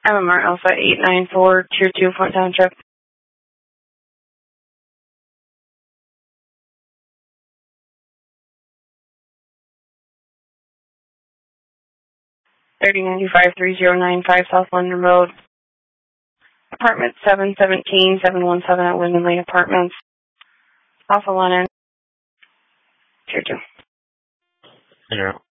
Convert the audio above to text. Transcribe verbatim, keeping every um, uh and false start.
M M R Alpha eight nine four, Tier two, Fort Township. thirty ninety-five, three zero nine five South London Road. Apartment seven seventeen, seven one seven at Linden Lane Apartments. Alpha London. Tier two. Figure out.